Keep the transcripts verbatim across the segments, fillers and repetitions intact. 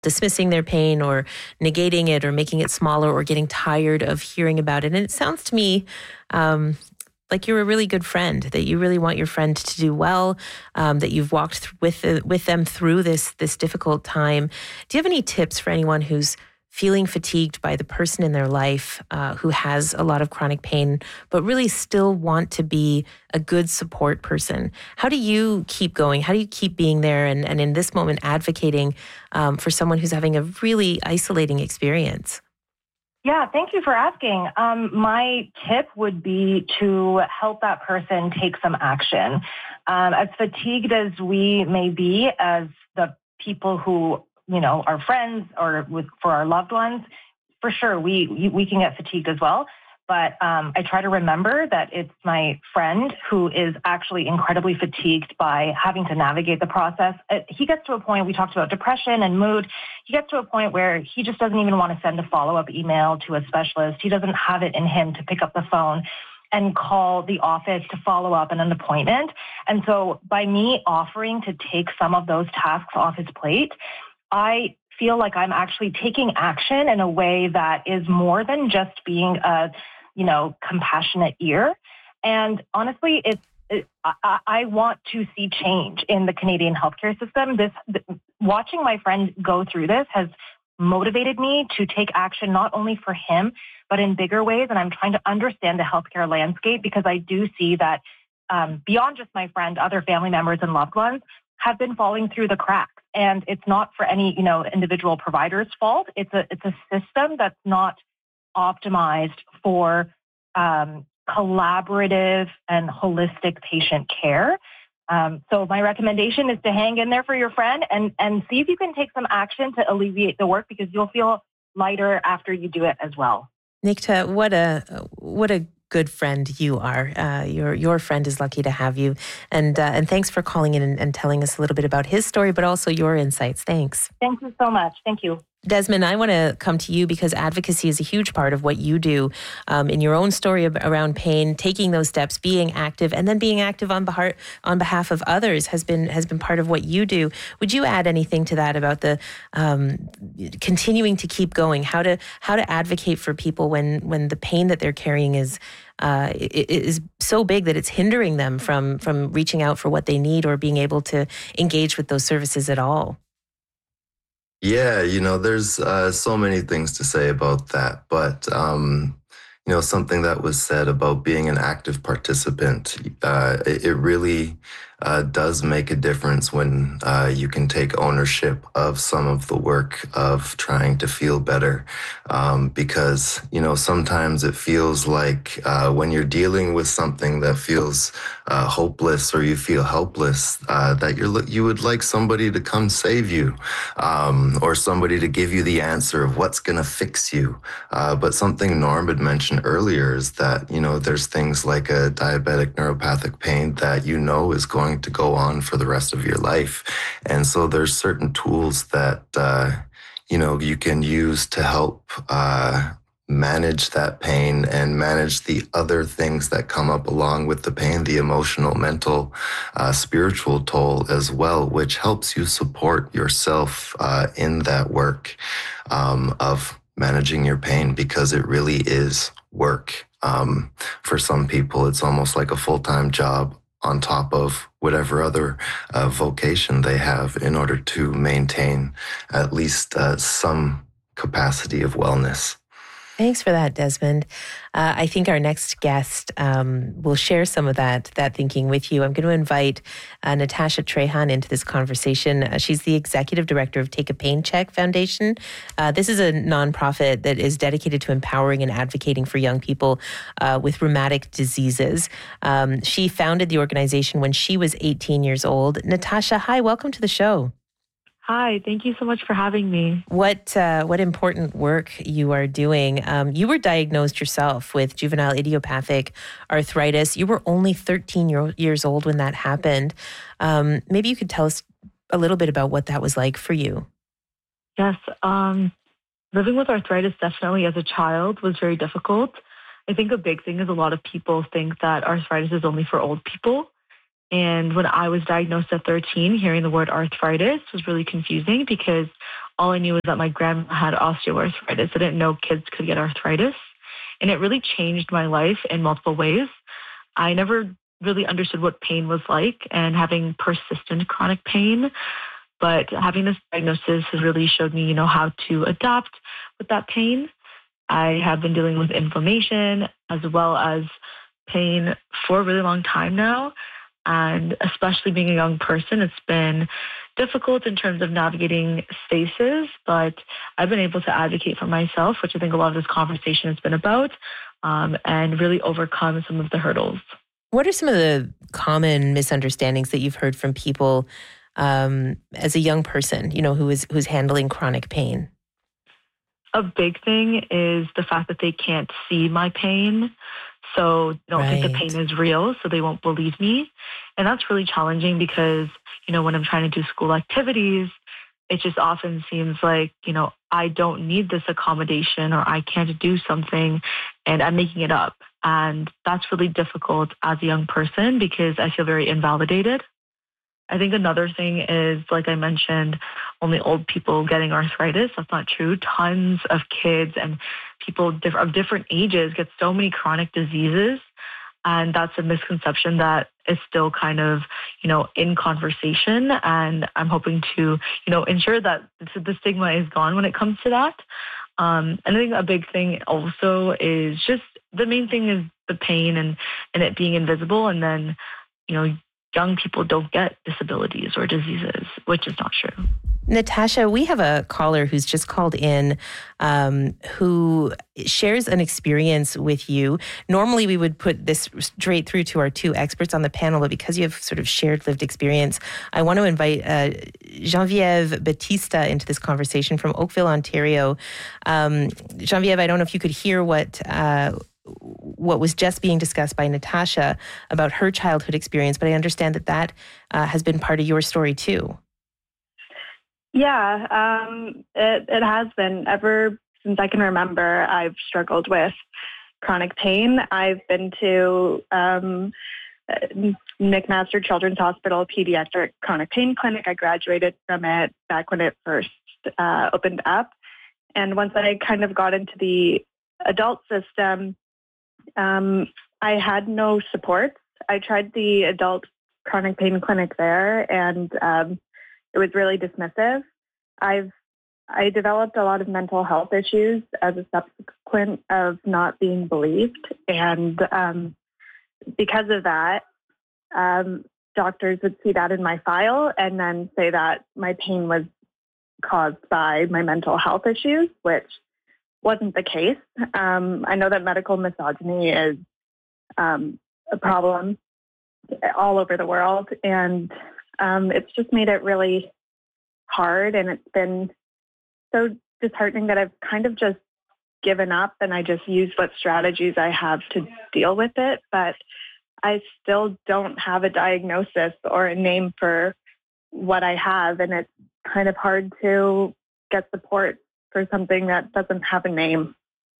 dismissing their pain or negating it or making it smaller or getting tired of hearing about it. And it sounds to me um, like you're a really good friend, that you really want your friend to do well, um, that you've walked th- with the, with them through this this difficult time. Do you have any tips for anyone who's feeling fatigued by the person in their life uh, who has a lot of chronic pain, but really still want to be a good support person? How do you keep going? How do you keep being there and, and in this moment advocating um, for someone who's having a really isolating experience? Yeah, thank you for asking. Um, my tip would be to help that person take some action. Um, as fatigued as we may be as the people who you know, our friends or with for our loved ones, for sure, we we can get fatigued as well. But um, I try to remember that it's my friend who is actually incredibly fatigued by having to navigate the process. It, he gets to a point, we talked about depression and mood, he gets to a point where he just doesn't even want to send a follow-up email to a specialist. He doesn't have it in him to pick up the phone and call the office to follow up on an appointment. And so by me offering to take some of those tasks off his plate, I feel like I'm actually taking action in a way that is more than just being a, you know, compassionate ear. And honestly, it's, it, I, I want to see change in the Canadian healthcare system. This, watching my friend go through this has motivated me to take action not only for him, but in bigger ways. And I'm trying to understand the healthcare landscape because I do see that um, beyond just my friend, other family members and loved ones have been falling through the cracks. And it's not for any, you know, individual provider's fault. It's a it's a system that's not optimized for um, collaborative and holistic patient care. Um, so my recommendation is to hang in there for your friend and and see if you can take some action to alleviate the work, because you'll feel lighter after you do it as well. Nikta, what a what a good friend you are. Uh, your your friend is lucky to have you, and uh, and thanks for calling in and, and telling us a little bit about his story, but also your insights. Thanks. Thank you so much. Thank you. Desmond, I want to come to you because advocacy is a huge part of what you do um, in your own story around pain. Taking those steps, being active, and then being active on behalf on behalf of others has been has been part of what you do. Would you add anything to that about the um, continuing to keep going? How to how to advocate for people when when the pain that they're carrying is uh, is so big that it's hindering them from from reaching out for what they need or being able to engage with those services at all? Yeah, you know, there's uh, so many things to say about that, but um, you know, something that was said about being an active participant, uh, it, it really uh, does make a difference when uh, you can take ownership of some of the work of trying to feel better. Um, because, you know, sometimes it feels like uh, when you're dealing with something that feels uh, hopeless or you feel helpless, uh, that you're you would like somebody to come save you, um, or somebody to give you the answer of what's going to fix you. Uh, but something Norm had mentioned earlier is that, you know, there's things like a diabetic neuropathic pain that you know is going to go on for the rest of your life. And so there's certain tools that, uh, you know, you can use to help uh, manage that pain and manage the other things that come up along with the pain, the emotional, mental, uh, spiritual toll as well, which helps you support yourself uh, in that work um, of managing your pain, because it really is work. Um, for some people, it's almost like a full-time job on top of whatever other uh, vocation they have in order to maintain at least uh, some capacity of wellness. Thanks for that, Desmond. Uh, I think our next guest um, will share some of that that thinking with you. I'm going to invite uh, Natasha Trehan into this conversation. Uh, she's the executive director of Take a Pain Check Foundation. Uh, this is a nonprofit that is dedicated to empowering and advocating for young people uh, with rheumatic diseases. Um, she founded the organization when she was eighteen years old. Natasha, hi, welcome to the show. Hi, thank you so much for having me. What uh, what important work you are doing. Um, you were diagnosed yourself with juvenile idiopathic arthritis. You were only thirteen year, years old when that happened. Um, maybe you could tell us a little bit about what that was like for you. Yes, um, living with arthritis definitely as a child was very difficult. I think a big thing is a lot of people think that arthritis is only for old people. And when I was diagnosed at thirteen, hearing the word arthritis was really confusing because all I knew was that my grandma had osteoarthritis. I didn't know kids could get arthritis. And it really changed my life in multiple ways. I never really understood what pain was like and having persistent chronic pain. But having this diagnosis has really showed me, you know, how to adapt with that pain. I have been dealing with inflammation as well as pain for a really long time now. And especially being a young person, it's been difficult in terms of navigating spaces, but I've been able to advocate for myself, which I think a lot of this conversation has been about, um, and really overcome some of the hurdles. What are some of the common misunderstandings that you've heard from people um, as a young person, you know, who is who's handling chronic pain? A big thing is the fact that they can't see my pain. So they don't Right. think the pain is real, so they won't believe me. And that's really challenging because, you know, when I'm trying to do school activities, it just often seems like, you know, I don't need this accommodation or I can't do something and I'm making it up. And that's really difficult as a young person because I feel very invalidated. I think another thing is, like I mentioned, only old people getting arthritis. That's not true. Tons of kids and people diff- of different ages get so many chronic diseases. And that's a misconception that is still kind of, you know, in conversation. And I'm hoping to, you know, ensure that the stigma is gone when it comes to that. Um, and I think a big thing also is just the main thing is the pain and, and it being invisible. And then, you know, young people don't get disabilities or diseases, which is not true. Natasha, we have a caller who's just called in um, who shares an experience with you. Normally, we would put this straight through to our two experts on the panel, but because you have sort of shared lived experience, I want to invite uh, Geneviève Batista into this conversation from Oakville, Ontario. Um, Geneviève, I don't know if you could hear what uh, what was just being discussed by Natasha about her childhood experience, but I understand that that uh, has been part of your story too. Yeah, um, it, it has been. Ever since I can remember, I've struggled with chronic pain. I've been to um, McMaster Children's Hospital Pediatric Chronic Pain Clinic. I graduated from it back when it first uh, opened up. And once I kind of got into the adult system, um, I had no support. I tried the adult chronic pain clinic there, and um, it was really dismissive. I've I developed a lot of mental health issues as a subsequent of not being believed, and um, because of that, um, doctors would see that in my file and then say that my pain was caused by my mental health issues, which wasn't the case. Um, I know that medical misogyny is um, a problem all over the world, and um, it's just made it really hard, and it's been so disheartening that I've kind of just given up, and I just use what strategies I have to deal with it, but I still don't have a diagnosis or a name for what I have, and it's kind of hard to get support for something that doesn't have a name.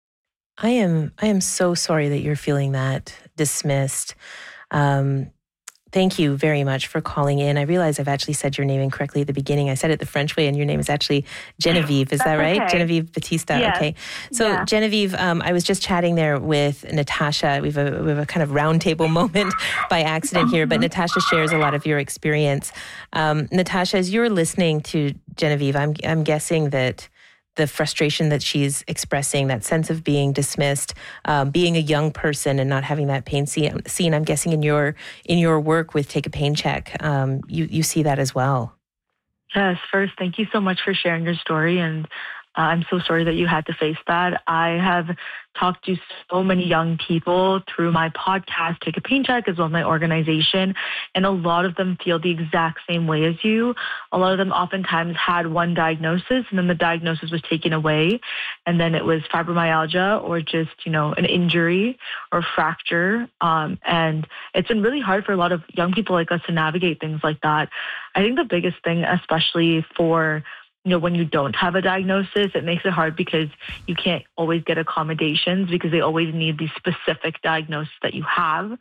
I am I am so sorry that you're feeling that dismissed. Um, thank you very much for calling in. I realize I've actually said your name incorrectly at the beginning. I said it the French way, and your name is actually Geneviève. Is that right? Okay. Geneviève Batista. Yes. Okay. So Yeah. Geneviève, um, I was just chatting there with Natasha. We have a, we have a kind of roundtable moment by accident here, but Natasha shares a lot of your experience. Um, Natasha, as you're listening to Geneviève, I'm I'm guessing that the frustration that she's expressing, that sense of being dismissed, um, being a young person and not having that pain seen, seen, I'm guessing in your in your work with Take a Pain Check, um, you, you see that as well. Yes, first, thank you so much for sharing your story. And uh, I'm so sorry that you had to face that. I have talked to so many young people through my podcast, Take a Pain Check, as well as my organization. And a lot of them feel the exact same way as you. A lot of them oftentimes had one diagnosis, and then the diagnosis was taken away. And then it was fibromyalgia or just, you know, an injury or fracture. Um, and it's been really hard for a lot of young people like us to navigate things like that. I think the biggest thing, especially for you know, when you don't have a diagnosis, it makes it hard because you can't always get accommodations because they always need the specific diagnosis that you have.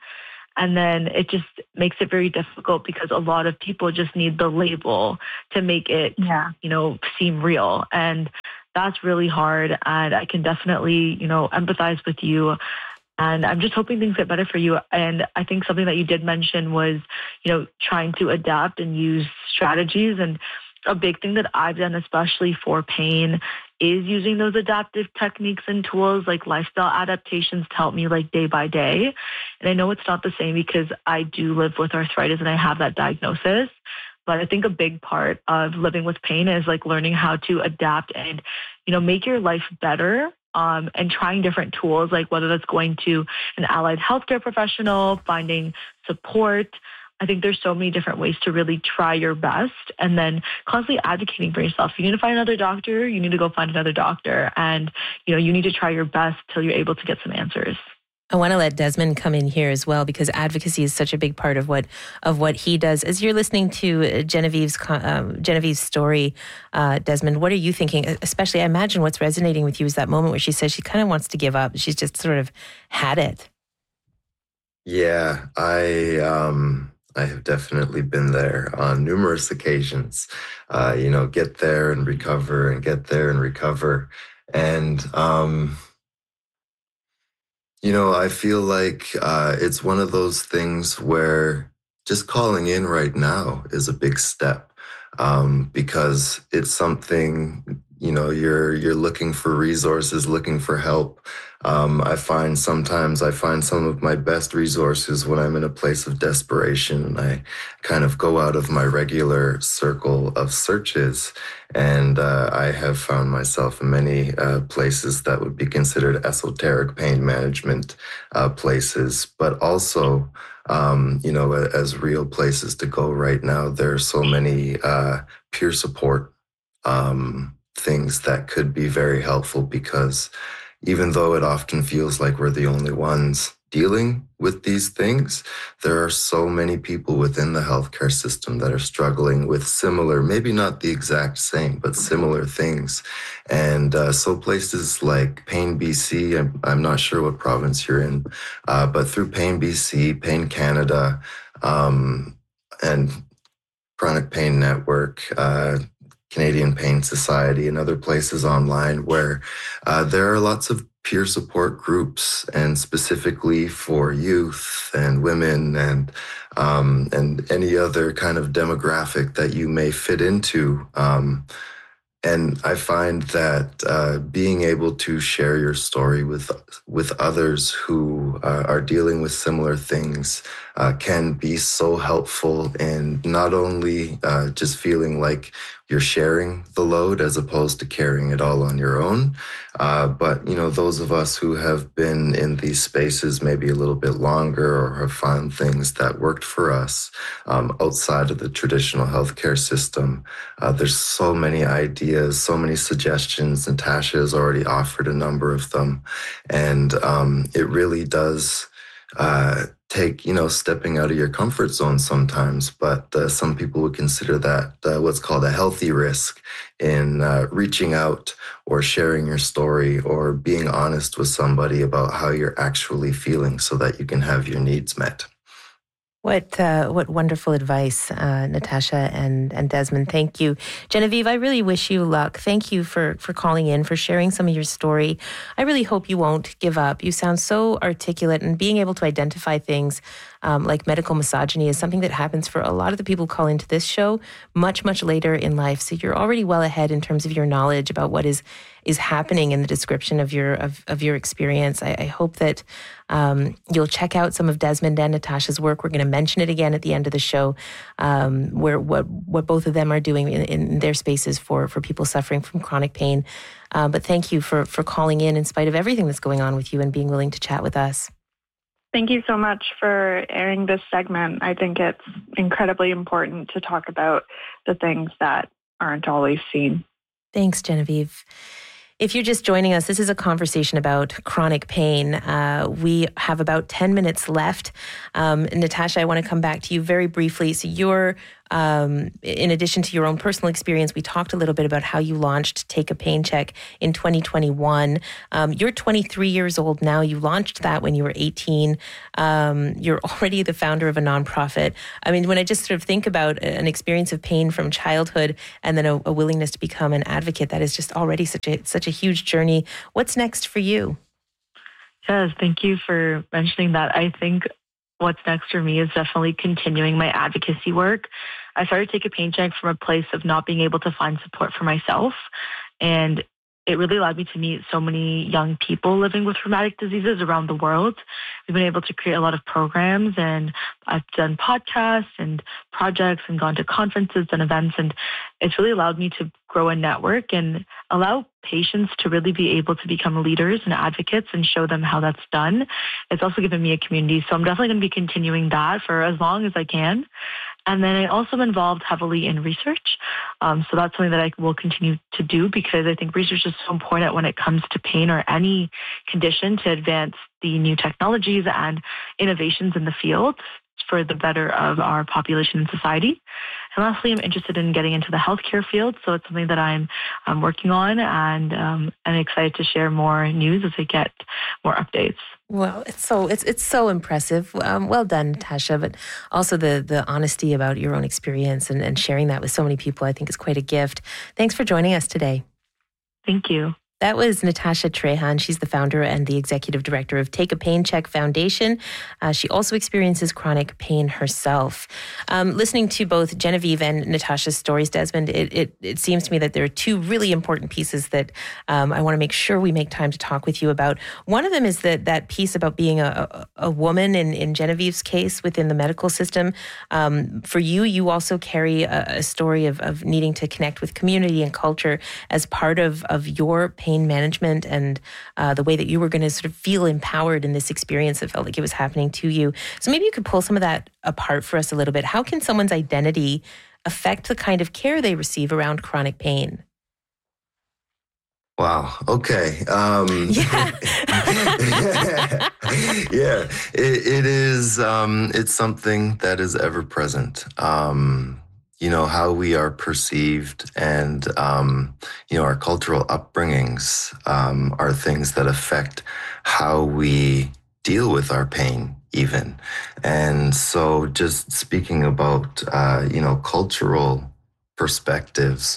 And then it just makes it very difficult because a lot of people just need the label to make it, yeah. you know, seem real. And that's really hard. And I can definitely, you know, empathize with you. And I'm just hoping things get better for you. And I think something that you did mention was, you know, trying to adapt and use strategies. And a big thing that I've done, especially for pain, is using those adaptive techniques and tools like lifestyle adaptations to help me like day by day. And I know it's not the same because I do live with arthritis and I have that diagnosis. But I think a big part of living with pain is like learning how to adapt and, you know, make your life better. Um, and trying different tools, like whether that's going to an allied healthcare professional, finding support. I think there's so many different ways to really try your best, and then constantly advocating for yourself. If you need to find another doctor, you need to go find another doctor. And, you know, you need to try your best till you're able to get some answers. I want to let Desmond come in here as well, because advocacy is such a big part of what of what he does. As you're listening to Genevieve's um, Genevieve's story, uh, Desmond, what are you thinking? Especially, I imagine what's resonating with you is that moment where she says she kind of wants to give up. She's just sort of had it. Yeah, I um, I have definitely been there on numerous occasions. Uh, you know, get there and recover, and get there and recover, and. Um, You know, I feel like uh, it's one of those things where just calling in right now is a big step, um, because it's something, you know, you're you're looking for resources, looking for help. Um, I find sometimes I find some of my best resources when I'm in a place of desperation and I kind of go out of my regular circle of searches. And uh, I have found myself in many uh, places that would be considered esoteric pain management uh, places, but also, um, you know, as real places to go right now. There are so many uh, peer support um, things that could be very helpful, because even though it often feels like we're the only ones dealing with these things, there are so many people within the healthcare system that are struggling with similar, maybe not the exact same, but similar things. And uh, so places like Pain B C, I'm, I'm not sure what province you're in, uh, but through Pain B C, Pain Canada, um, and Chronic Pain Network, uh, Canadian Pain Society, and other places online where uh, there are lots of peer support groups, and specifically for youth and women and um, and any other kind of demographic that you may fit into. Um, and I find that uh, being able to share your story with with others who uh, are dealing with similar things uh, can be so helpful in not only uh, just feeling like you're sharing the load as opposed to carrying it all on your own. Uh, but, you know, those of us who have been in these spaces maybe a little bit longer or have found things that worked for us um, outside of the traditional healthcare system, uh, there's so many ideas, so many suggestions. Natasha has already offered a number of them. And um, it really does uh, take, you know, stepping out of your comfort zone sometimes, but uh, some people would consider that uh, what's called a healthy risk in uh, reaching out or sharing your story or being honest with somebody about how you're actually feeling so that you can have your needs met. What uh, what wonderful advice, uh, Natasha and, and Desmond. Thank you. Genevieve, I really wish you luck. Thank you for, for calling in, for sharing some of your story. I really hope you won't give up. You sound so articulate, and being able to identify things um, like medical misogyny is something that happens for a lot of the people who call into this show much, much later in life. So you're already well ahead in terms of your knowledge about what is is happening in the description of your of, of your experience. I, I hope that um, you'll check out some of Desmond and Natasha's work. We're going to mention it again at the end of the show, um, where what what both of them are doing in, in their spaces for for people suffering from chronic pain. Uh, but thank you for for calling in in spite of everything that's going on with you and being willing to chat with us. Thank you so much for airing this segment. I think it's incredibly important to talk about the things that aren't always seen. Thanks, Genevieve. If you're just joining us, this is a conversation about chronic pain. Uh, we have about ten minutes left. Um, Natasha, I want to come back to you very briefly. So you're Um, in addition to your own personal experience, we talked a little bit about how you launched Take a Pain Check in twenty twenty-one. Um, you're twenty-three years old now. You launched that when you were eighteen. Um, you're already the founder of a nonprofit. I mean, when I just sort of think about an experience of pain from childhood and then a, a willingness to become an advocate, that is just already such a such a huge journey. What's next for you? Yes, thank you for mentioning that. I think what's next for me is definitely continuing my advocacy work. I started Take a Pain Check from a place of not being able to find support for myself. And it really allowed me to meet so many young people living with rheumatic diseases around the world. We've been able to create a lot of programs, and I've done podcasts and projects and gone to conferences and events. And it's really allowed me to grow a network and allow patients to really be able to become leaders and advocates and show them how that's done. It's also given me a community. So I'm definitely going to be continuing that for as long as I can. And then I also am involved heavily in research. Um, so that's something that I will continue to do, because I think research is so important when it comes to pain or any condition to advance the new technologies and innovations in the field for the better of our population and society. And lastly, I'm interested in getting into the healthcare field. So it's something that I'm, I'm working on, and um, I'm excited to share more news as I get more updates. Well, it's so it's it's so impressive. Um, well done, Natasha. But also the the honesty about your own experience and, and sharing that with so many people, I think is quite a gift. Thanks for joining us today. Thank you. That was Natasha Trehan. She's the founder and the executive director of Take a Pain Check Foundation. Uh, she also experiences chronic pain herself. Um, listening to both Genevieve and Natasha's stories, Desmond, it, it, it seems to me that there are two really important pieces that um, I want to make sure we make time to talk with you about. One of them is that that piece about being a, a, a woman in, in Genevieve's case within the medical system. Um, for you, you also carry a, a story of, of needing to connect with community and culture as part of, of your pain management and uh, the way that you were going to sort of feel empowered in this experience that felt like it was happening to you. So maybe you could pull some of that apart for us a little bit. How can someone's identity affect the kind of care they receive around chronic pain? Wow. Okay. Um, yeah. yeah. It, it is. Um, it's something that is ever present. Um, you know, how we are perceived and, um, you know, our cultural upbringings um, are things that affect how we deal with our pain even. And so just speaking about, uh, you know, cultural perspectives,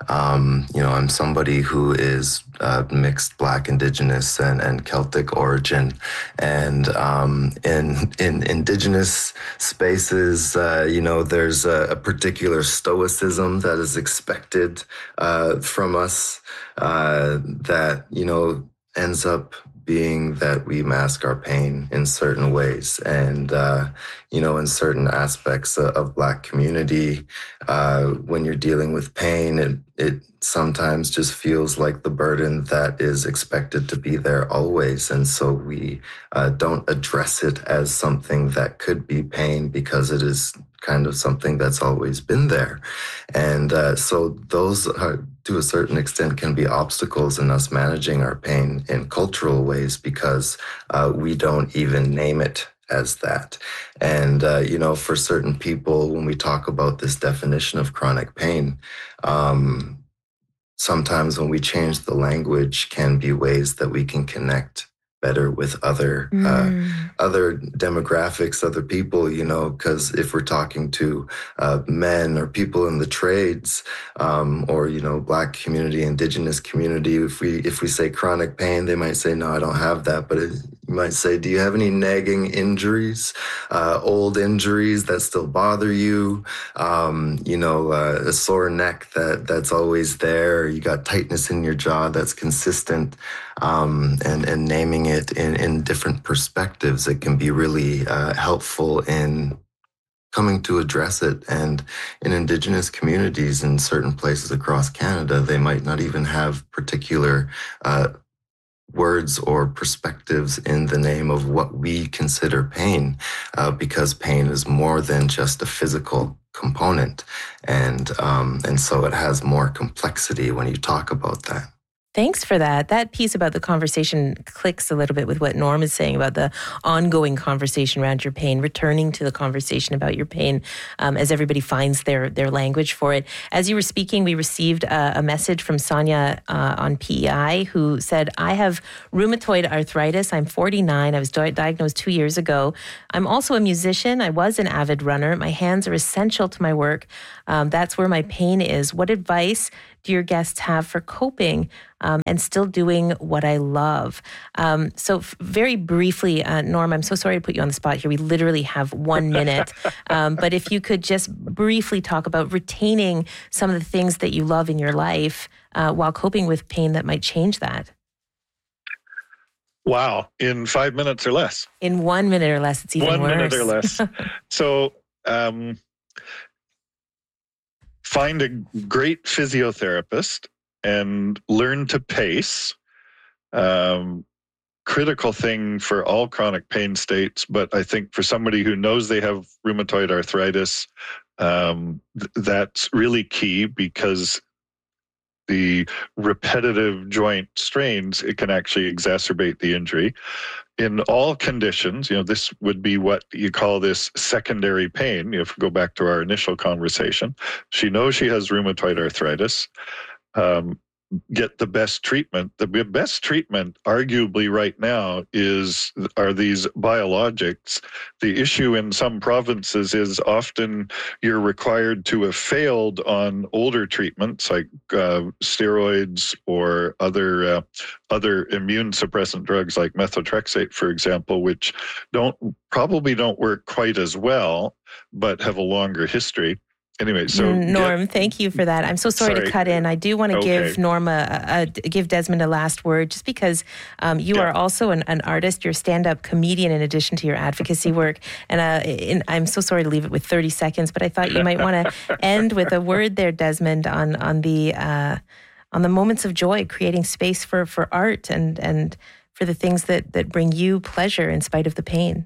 um, you know, I'm somebody who is uh, mixed Black, Indigenous, and, and Celtic origin. And um, in in Indigenous spaces, uh, you know, there's a, a particular stoicism that is expected uh, from us uh, that, you know, ends up being that we mask our pain in certain ways. And, uh, you know, in certain aspects of, of Black community, uh, when you're dealing with pain, it, it sometimes just feels like the burden that is expected to be there always. And so we uh, don't address it as something that could be pain because it is kind of something that's always been there. And uh, so those are, to a certain extent, can be obstacles in us managing our pain in cultural ways because uh, we don't even name it as that. And, uh, you know, for certain people, when we talk about this definition of chronic pain, um, sometimes when we change the language can be ways that we can connect better with other mm. uh, other demographics, other people, you know, because if we're talking to uh, men or people in the trades um, or, you know, Black community, Indigenous community, if we if we say chronic pain, they might say, no, I don't have that. But it, you might say, do you have any nagging injuries, uh, old injuries that still bother you? Um, you know, uh, a sore neck that that's always there. You got tightness in your jaw that's consistent. Um, and, and naming it in, in different perspectives, it can be really uh, helpful in coming to address it. And in Indigenous communities in certain places across Canada, they might not even have particular uh, words or perspectives in the name of what we consider pain, uh, because pain is more than just a physical component. And, um, and so it has more complexity when you talk about that. Thanks for that. That piece about the conversation clicks a little bit with what Norm is saying about the ongoing conversation around your pain, returning to the conversation about your pain um, as everybody finds their their language for it. As you were speaking, we received a, a message from Sonia uh, on P E I who said, I have rheumatoid arthritis. I'm forty-nine. I was di- diagnosed two years ago. I'm also a musician. I was an avid runner. My hands are essential to my work. Um, that's where my pain is. What advice do your guests have for coping um, and still doing what I love? Um, so f- very briefly, uh, Norm, I'm so sorry to put you on the spot here. We literally have one minute. um, but if you could just briefly talk about retaining some of the things that you love in your life uh, while coping with pain that might change that. Wow. In five minutes or less. In one minute or less, it's even one worse. One minute or less. So um, find a great physiotherapist and learn to pace. Um, critical thing for all chronic pain states, but I think for somebody who knows they have rheumatoid arthritis, um, th- that's really key, because the repetitive joint strains, it can actually exacerbate the injury. In all conditions, you know, this would be what you call this secondary pain. If we go back to our initial conversation, she knows she has rheumatoid arthritis. Um, get the best treatment. The best treatment, arguably right now, is are these biologics. The issue in some provinces is often you're required to have failed on older treatments like uh, steroids or other uh, other immune suppressant drugs like methotrexate, for example, which don't probably don't work quite as well, but have a longer history. Anyway, so Norm, get, thank you for that. I'm so sorry, sorry. to cut in. I do want to okay. give Norma, a, a, give Desmond a last word, just because um, you yeah. are also an, an artist. You're a stand-up comedian in addition to your advocacy work. And, uh, in, I'm so sorry to leave it with thirty seconds, but I thought you might want to end with a word there, Desmond, on on the uh, on the moments of joy, creating space for for art and and for the things that that bring you pleasure in spite of the pain.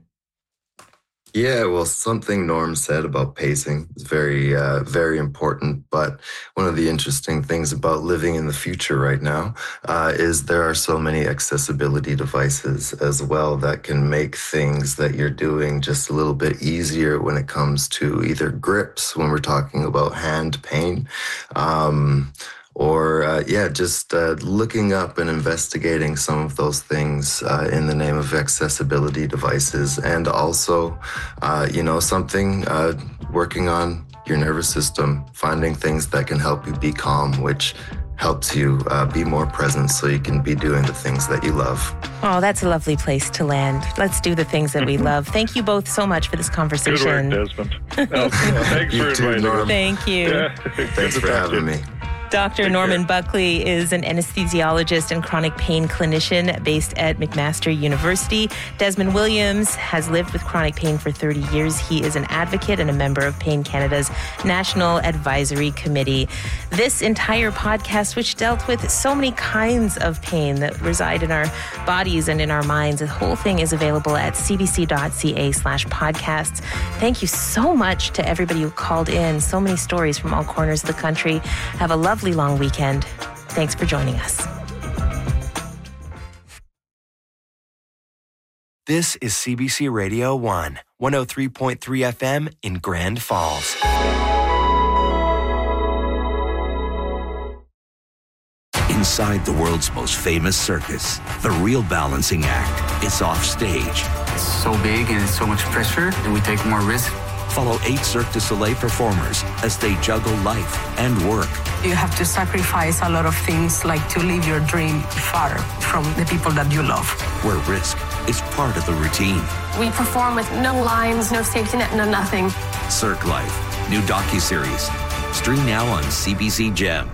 Yeah, well, something Norm said about pacing is very, uh, very important. But one of the interesting things about living in the future right now uh, is there are so many accessibility devices as well that can make things that you're doing just a little bit easier when it comes to either grips, when we're talking about hand pain, um, or, uh, yeah, just uh, looking up and investigating some of those things uh, in the name of accessibility devices. And also, uh, you know, something uh, working on your nervous system, finding things that can help you be calm, which helps you uh, be more present so you can be doing the things that you love. Oh, that's a lovely place to land. Let's do the things that we love. Thank you both so much for this conversation. Good work, Desmond. Oh, thanks you for too, inviting Norm. us. Thank you. Yeah. Thanks for having me. Doctor Take Norman care. Buckley is an anesthesiologist and chronic pain clinician based at McMaster University. Desmond Williams has lived with chronic pain for thirty years. He is an advocate and a member of Pain Canada's National Advisory Committee. This entire podcast, which dealt with so many kinds of pain that reside in our bodies and in our minds, the whole thing is available at cbc.ca slash podcasts. Thank you so much to everybody who called in. So many stories from all corners of the country. Have a lovely long weekend. Thanks for joining us. This is C B C Radio one, one oh three point three F M in Grand Falls. Inside the world's most famous circus, the real balancing act is off stage. It's so big and it's so much pressure, and we take more risk. Follow eight Cirque du Soleil performers as they juggle life and work. You have to sacrifice a lot of things, like to live your dream far from the people that you love. Where risk is part of the routine. We perform with no lines, no safety net, no nothing. Cirque Life, new docuseries. Stream now on C B C Gem.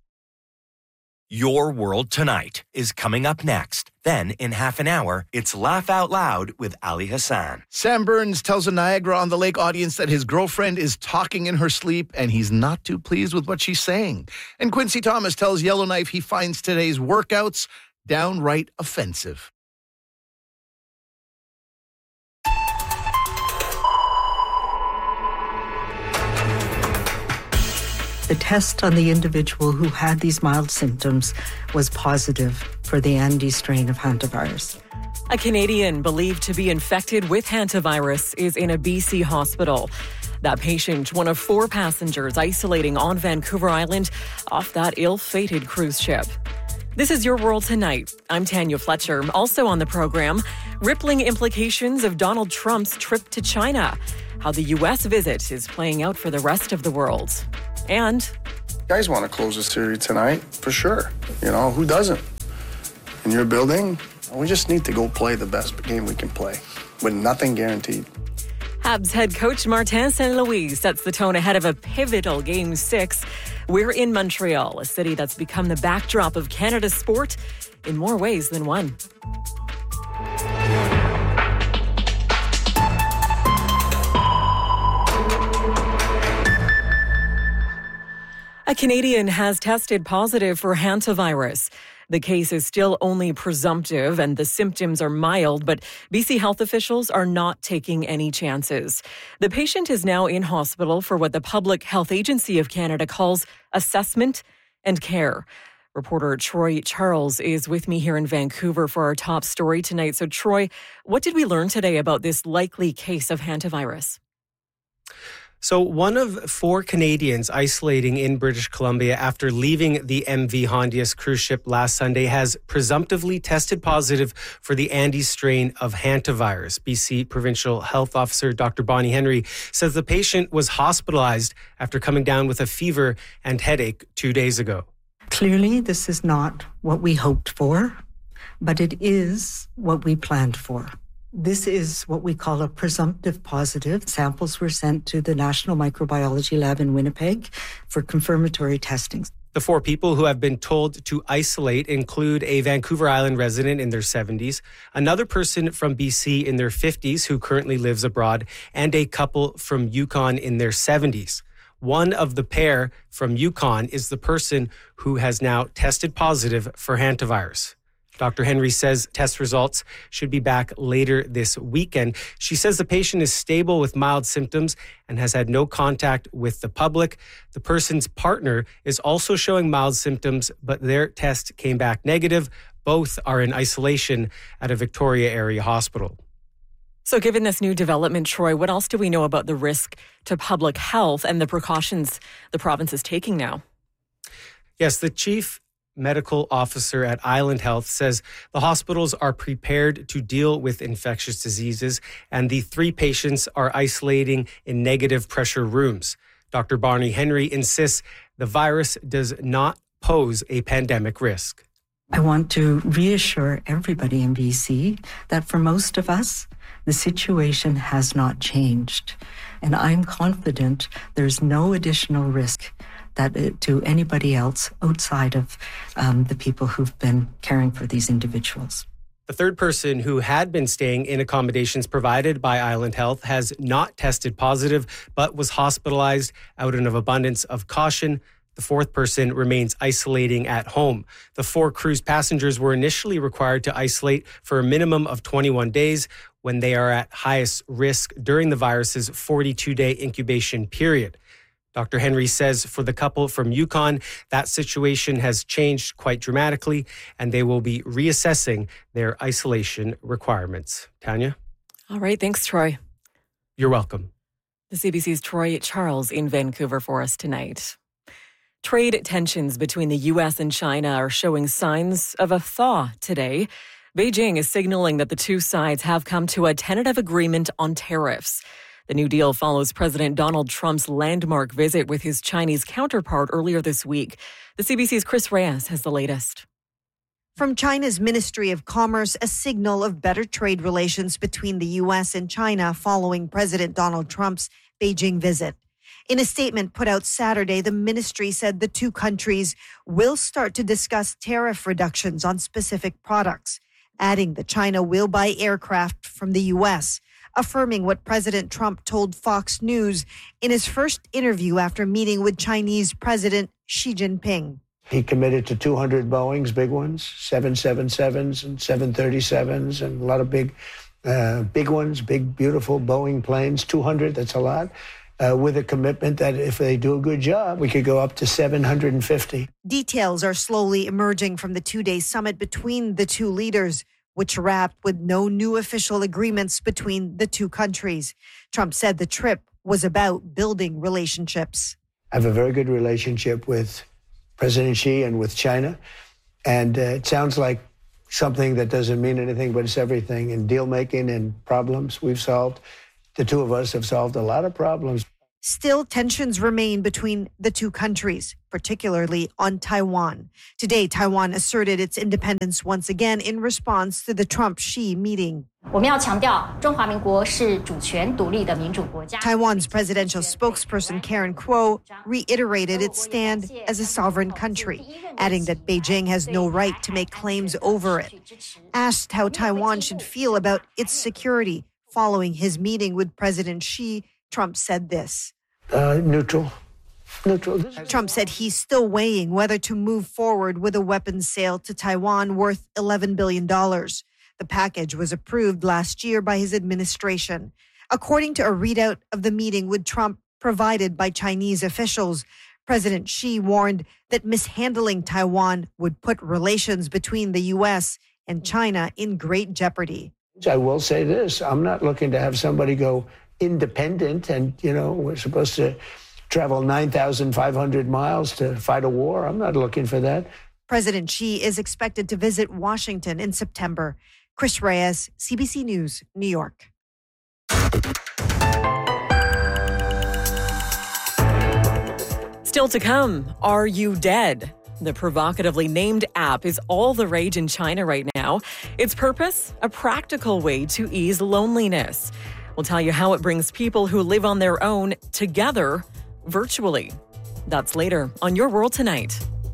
Your World Tonight is coming up next. Then, in half an hour, it's Laugh Out Loud with Ali Hassan. Sam Burns tells a Niagara-on-the-Lake audience that his girlfriend is talking in her sleep and he's not too pleased with what she's saying. And Quincy Thomas tells Yellowknife he finds today's workouts downright offensive. The test on the individual who had these mild symptoms was positive for the Andes strain of hantavirus. A Canadian believed to be infected with hantavirus is in a B C hospital. That patient, one of four passengers isolating on Vancouver Island off that ill-fated cruise ship. This is Your World Tonight. I'm Tanya Fletcher. Also on the program, rippling implications of Donald Trump's trip to China, how the U S visit is playing out for the rest of the world. And you guys want to close the series tonight, for sure. You know, who doesn't? In your building, we just need to go play the best game we can play, with nothing guaranteed. Habs head coach Martin Saint Louis sets the tone ahead of a pivotal Game six. We're in Montreal, a city that's become the backdrop of Canada's sport in more ways than one. A Canadian has tested positive for hantavirus. The case is still only presumptive and the symptoms are mild, but B C health officials are not taking any chances. The patient is now in hospital for what the Public Health Agency of Canada calls assessment and care. Reporter Troy Charles is with me here in Vancouver for our top story tonight. So, Troy, what did we learn today about this likely case of hantavirus? So one of four Canadians isolating in British Columbia after leaving the M V Hondius cruise ship last Sunday has presumptively tested positive for the Andes strain of hantavirus. B C Provincial Health Officer Doctor Bonnie Henry says the patient was hospitalized after coming down with a fever and headache two days ago. Clearly, this is not what we hoped for, but it is what we planned for. This is what we call a presumptive positive. Samples were sent to the National Microbiology Lab in Winnipeg for confirmatory testing. The four people who have been told to isolate include a Vancouver Island resident in their seventies, another person from B C in their fifties who currently lives abroad, and a couple from Yukon in their seventies. One of the pair from Yukon is the person who has now tested positive for hantavirus. Doctor Henry says test results should be back later this weekend. She says the patient is stable with mild symptoms and has had no contact with the public. The person's partner is also showing mild symptoms, but their test came back negative. Both are in isolation at a Victoria area hospital. So given this new development, Troy, what else do we know about the risk to public health and the precautions the province is taking now? Yes, the chief medical officer at Island Health says the hospitals are prepared to deal with infectious diseases, and the three patients are isolating in negative pressure rooms. Doctor Bonnie Henry insists the virus does not pose a pandemic risk. I want to reassure everybody in B C that for most of us, the situation has not changed. And I'm confident there's no additional risk that it, to anybody else outside of um, the people who've been caring for these individuals. The third person who had been staying in accommodations provided by Island Health has not tested positive, but was hospitalized out of abundance of caution. The fourth person remains isolating at home. The four cruise passengers were initially required to isolate for a minimum of twenty-one days when they are at highest risk during the virus's forty-two day incubation period. Doctor Henry says for the couple from Yukon, that situation has changed quite dramatically, and they will be reassessing their isolation requirements. Tanya? All right. Thanks, Troy. You're welcome. The C B C's Troy Charles in Vancouver for us tonight. Trade tensions between the U S and China are showing signs of a thaw today. Beijing is signaling that the two sides have come to a tentative agreement on tariffs. The new deal follows President Donald Trump's landmark visit with his Chinese counterpart earlier this week. The C B C's Chris Reyes has the latest. From China's Ministry of Commerce, a signal of better trade relations between the U S and China following President Donald Trump's Beijing visit. In a statement put out Saturday, the ministry said the two countries will start to discuss tariff reductions on specific products, adding that China will buy aircraft from the U S, affirming what President Trump told Fox News in his first interview after meeting with Chinese President Xi Jinping. He committed to two hundred Boeings, big ones, seven seventy-sevens and seven thirty-sevens, and a lot of big, uh, big ones, big, beautiful Boeing planes, two hundred, that's a lot. uh, with a commitment that if they do a good job, we could go up to seven hundred fifty. Details are slowly emerging from the two-day summit between the two leaders, which wrapped with no new official agreements between the two countries. Trump said the trip was about building relationships. I have a very good relationship with President Xi and with China. And uh, it sounds like something that doesn't mean anything, but it's everything. In deal making and problems we've solved, the two of us have solved a lot of problems. Still, tensions remain between the two countries, particularly on Taiwan. Today, Taiwan asserted its independence once again in response to the Trump-Xi meeting. Taiwan's presidential spokesperson Karen Kuo reiterated its stand as a sovereign country, adding that Beijing has no right to make claims over it. Asked how Taiwan should feel about its security following his meeting with President Xi, Trump said this. Uh, neutral. Neutral. Trump said he's still weighing whether to move forward with a weapons sale to Taiwan worth eleven billion dollars. The package was approved last year by his administration. According to a readout of the meeting with Trump provided by Chinese officials, President Xi warned that mishandling Taiwan would put relations between the U S and China in great jeopardy. I will say this, I'm not looking to have somebody go independent and, you know, we're supposed to travel nine thousand five hundred miles to fight a war. I'm not looking for that. President Xi is expected to visit Washington in September. Chris Reyes, C B C News, New York. Still to come, Are You Dead? The provocatively named app is all the rage in China right now. Its purpose? A practical way to ease loneliness. We'll tell you how it brings people who live on their own together virtually. That's later on Your World Tonight.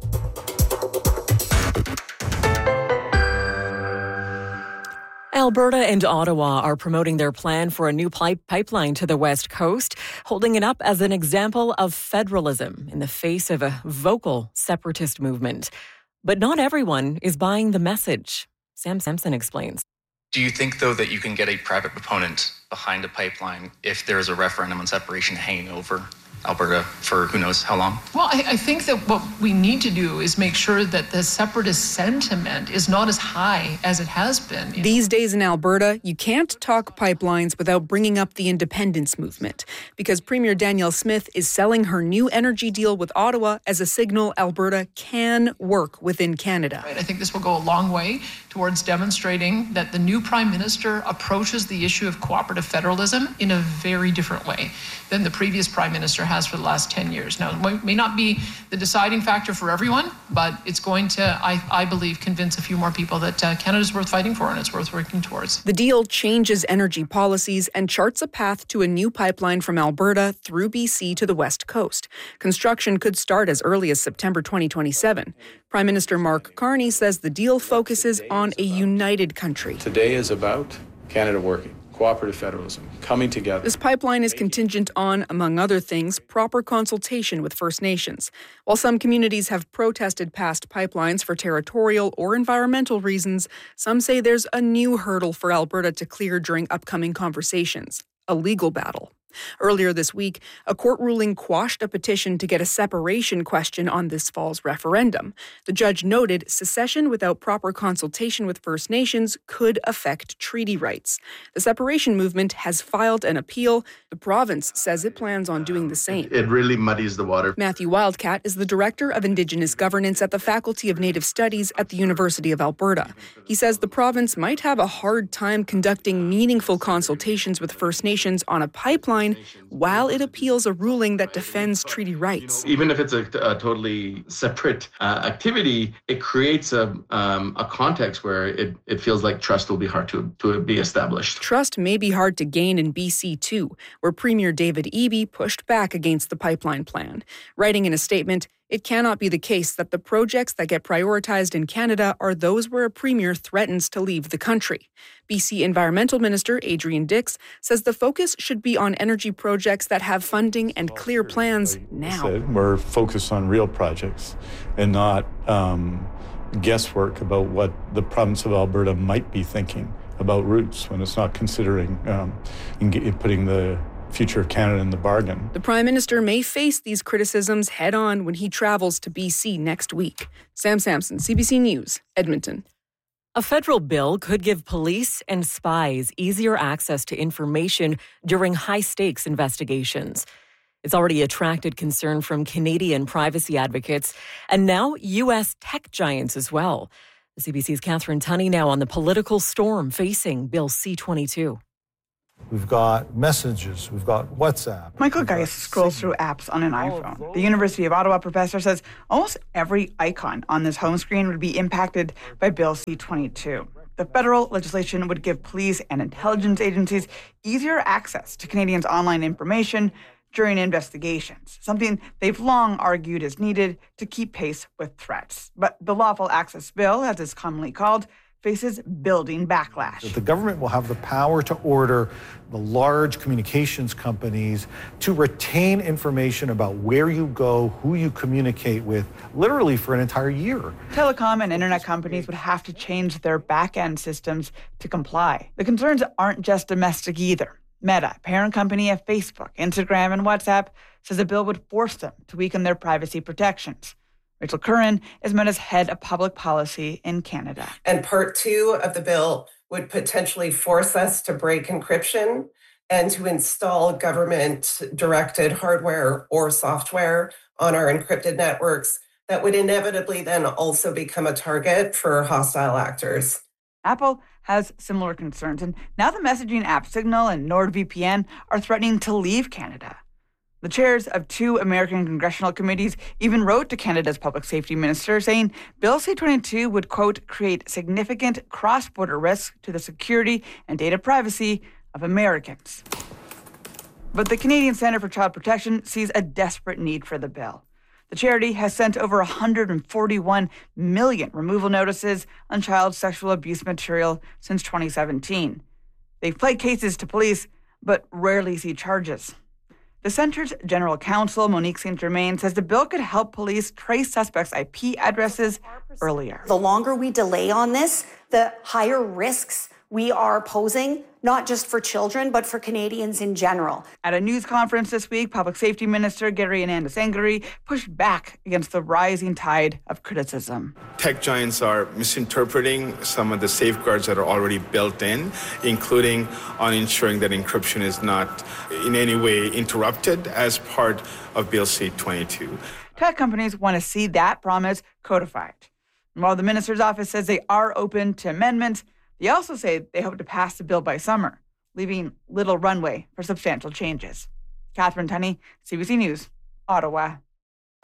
Alberta and Ottawa are promoting their plan for a new pipe pipeline to the West Coast, holding it up as an example of federalism in the face of a vocal separatist movement. But not everyone is buying the message. Sam Sampson explains. Do you think, though, that you can get a private proponent behind a pipeline if there is a referendum on separation hanging over Alberta for who knows how long? Well, I, I think that what we need to do is make sure that the separatist sentiment is not as high as it has been. These days in Alberta, you can't talk pipelines without bringing up the independence movement, because Premier Danielle Smith is selling her new energy deal with Ottawa as a signal Alberta can work within Canada. I think this will go a long way towards demonstrating that the new Prime Minister approaches the issue of cooperative federalism in a very different way than the previous Prime Minister has for the last ten years. Now, it may not be the deciding factor for everyone, but it's going to, I, I believe, convince a few more people that uh, Canada's worth fighting for and it's worth working towards. The deal changes energy policies and charts a path to a new pipeline from Alberta through B C to the West Coast. Construction could start as early as September twenty twenty-seven. Prime Minister Mark Carney says the deal focuses on a united country. Today is about Canada working. Cooperative federalism, coming together. This pipeline is contingent on, among other things, proper consultation with First Nations. While some communities have protested past pipelines for territorial or environmental reasons, some say there's a new hurdle for Alberta to clear during upcoming conversations: a legal battle. Earlier this week, a court ruling quashed a petition to get a separation question on this fall's referendum. The judge noted secession without proper consultation with First Nations could affect treaty rights. The separation movement has filed an appeal. The province says it plans on doing the same. It really muddies the water. Matthew Wildcat is the Director of Indigenous Governance at the Faculty of Native Studies at the University of Alberta. He says the province might have a hard time conducting meaningful consultations with First Nations on a pipeline while it appeals a ruling that defends treaty rights. Even if it's a, a totally separate uh, activity, it creates a um, a context where it, it feels like trust will be hard to, to be established. Trust may be hard to gain in B C too, where Premier David Eby pushed back against the pipeline plan. Writing in a statement, it cannot be the case that the projects that get prioritized in Canada are those where a premier threatens to leave the country. B C Environmental Minister Adrian Dix says the focus should be on energy projects that have funding and clear plans now. We're focused on real projects and not um, guesswork about what the province of Alberta might be thinking about routes when it's not considering um, in putting the future of Canada in the bargain. The Prime Minister may face these criticisms head-on when he travels to B C next week. Sam Sampson, C B C News, Edmonton. A federal bill could give police and spies easier access to information during high-stakes investigations. It's already attracted concern from Canadian privacy advocates and now U S tech giants as well. The C B C's Catherine Tunney now on the political storm facing Bill C twenty-two. We've got messages, we've got WhatsApp. Michael Geist scrolls through apps on an iPhone. The University of Ottawa professor says almost every icon on this home screen would be impacted by Bill C twenty-two. The federal legislation would give police and intelligence agencies easier access to Canadians' online information during investigations, something they've long argued is needed to keep pace with threats. But the Lawful Access Bill, as it's commonly called, faces building backlash. The government will have the power to order the large communications companies to retain information about where you go, who you communicate with, literally for an entire year. Telecom and internet companies would have to change their back-end systems to comply. The concerns aren't just domestic either. Meta, parent company of Facebook, Instagram, and WhatsApp, says the bill would force them to weaken their privacy protections. Rachel Curran is Meta's head of public policy in Canada. And part two of the bill would potentially force us to break encryption and to install government-directed hardware or software on our encrypted networks that would inevitably then also become a target for hostile actors. Apple has similar concerns, and now the messaging app Signal and NordVPN are threatening to leave Canada. The chairs of two American congressional committees even wrote to Canada's public safety minister saying Bill C twenty-two would, quote, create significant cross-border risks to the security and data privacy of Americans. But the Canadian Centre for Child Protection sees a desperate need for the bill. The charity has sent over one hundred forty-one million removal notices on child sexual abuse material since twenty seventeen. They've pled cases to police, but rarely see charges. The center's general counsel, Monique Saint Germain, says the bill could help police trace suspects' I P addresses earlier. The longer we delay on this, the higher risks we are posing, not just for children, but for Canadians in general. At a news conference this week, Public Safety Minister Gary Anandasangari pushed back against the rising tide of criticism. Tech giants are misinterpreting some of the safeguards that are already built in, including on ensuring that encryption is not in any way interrupted as part of Bill C twenty-two. Tech companies want to see that promise codified. And while the minister's office says they are open to amendments, they also say they hope to pass the bill by summer, leaving little runway for substantial changes. Catherine Tunney, C B C News, Ottawa.